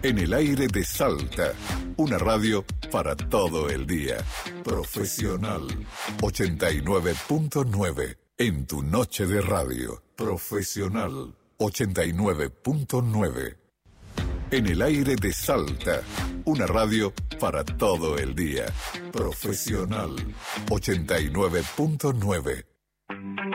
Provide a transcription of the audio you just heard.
En el aire de Salta, una radio para todo el día. Profesional 89.9 en tu noche de radio. Profesional 89.9. En el aire de Salta, una radio para todo el día. Profesional 89.9.